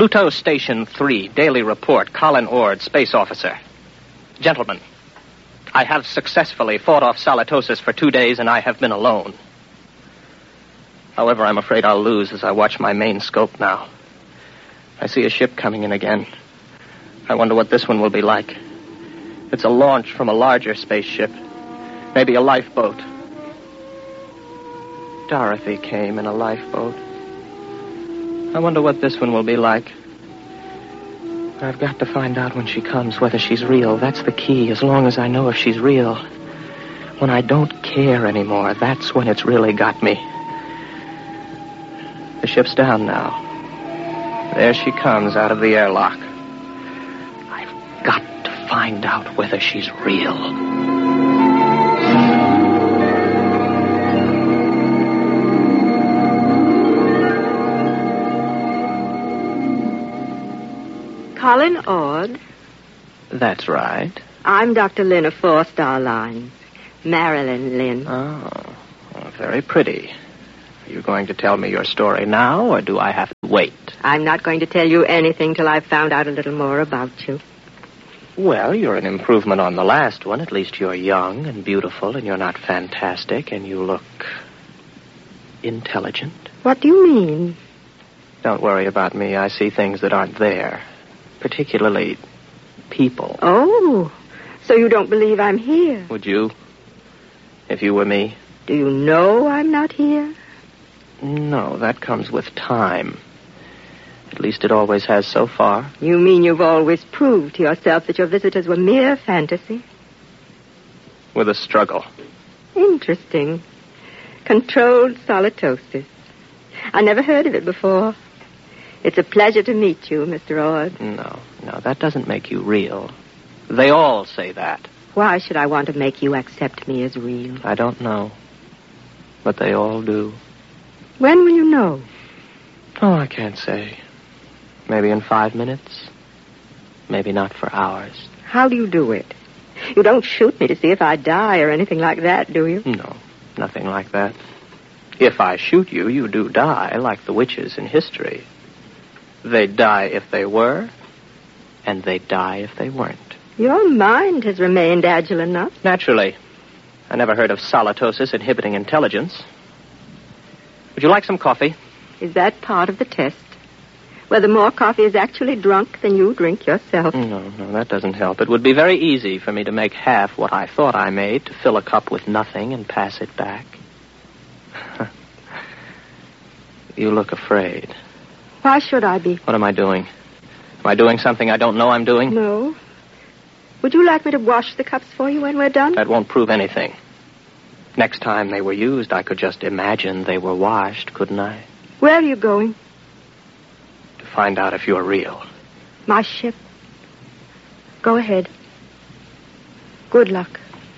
Pluto Station 3, Daily Report, Colin Ord, Space Officer. Gentlemen, I have successfully fought off salatosis for 2 days, and I have been alone. However, I'm afraid I'll lose as I watch my main scope now. I see a ship coming in again. I wonder what this one will be like. It's a launch from a larger spaceship. Maybe a lifeboat. Dorothy came in a lifeboat. I wonder what this one will be like. I've got to find out when she comes whether she's real. That's the key, as long as I know if she's real. When I don't care anymore, that's when it's really got me. The ship's down now. There she comes out of the airlock. I've got to find out whether she's real. Colin Ord. That's right. I'm Dr. Lynn of Four Star Line. Marilyn Lynn. Oh, well, very pretty. Are you going to tell me your story now, or do I have to wait? I'm not going to tell you anything till I've found out a little more about you. Well, you're an improvement on the last one. At least you're young and beautiful, and you're not fantastic, and you look intelligent. What do you mean? Don't worry about me. I see things that aren't there. Particularly people. Oh, so you don't believe I'm here? Would you? If you were me? Do you know I'm not here? No, that comes with time. At least it always has so far. You mean you've always proved to yourself that your visitors were mere fantasy? With a struggle. Interesting. Controlled solitosis. I never heard of it before. It's a pleasure to meet you, Mr. Ord. No, that doesn't make you real. They all say that. Why should I want to make you accept me as real? I don't know. But they all do. When will you know? Oh, I can't say. Maybe in 5 minutes. Maybe not for hours. How do you do it? You don't shoot me to see if I die or anything like that, do you? No, nothing like that. If I shoot you, you do die, like the witches in history. They'd die if they were, and they'd die if they weren't. Your mind has remained agile enough. Naturally. I never heard of solitosis inhibiting intelligence. Would you like some coffee? Is that part of the test? Whether more coffee is actually drunk than you drink yourself? No, that doesn't help. It would be very easy for me to make half what I thought I made, to fill a cup with nothing and pass it back. You look afraid. Why should I be? What am I doing? Am I doing something I don't know I'm doing? No. Would you like me to wash the cups for you when we're done? That won't prove anything. Next time they were used, I could just imagine they were washed, couldn't I? Where are you going? To find out if you're real. My ship. Go ahead. Good luck.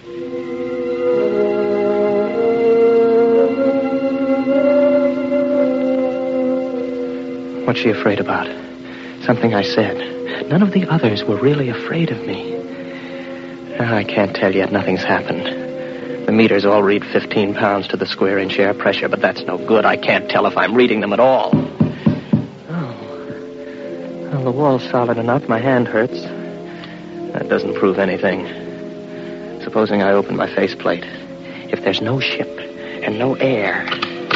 What's she afraid about? Something I said. None of the others were really afraid of me. I can't tell yet. Nothing's happened. The meters all read 15 pounds to the square inch air pressure, but that's no good. I can't tell if I'm reading them at all. Oh. Well, the wall's solid enough. My hand hurts. That doesn't prove anything. Supposing I open my faceplate. If there's no ship and no air...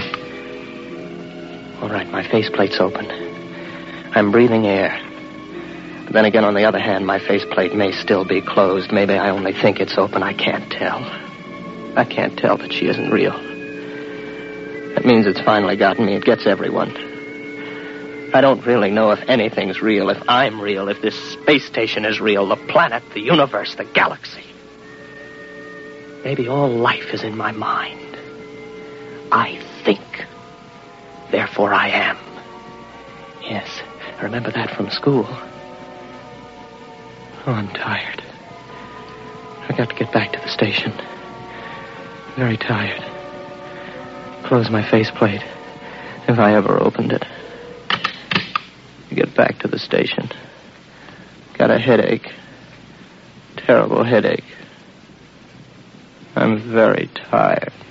All right, my faceplate's open. I'm breathing air. But then again, on the other hand, my faceplate may still be closed. Maybe I only think it's open. I can't tell. I can't tell that she isn't real. That means it's finally gotten me. It gets everyone. I don't really know if anything's real, if I'm real, if this space station is real, the planet, the universe, the galaxy. Maybe all life is in my mind. I think. Therefore I am. Yes, I remember that from school. Oh, I'm tired. I got to get back to the station. Very tired. Close my faceplate, if I ever opened it. Get back to the station. Got a headache. Terrible headache. I'm very tired.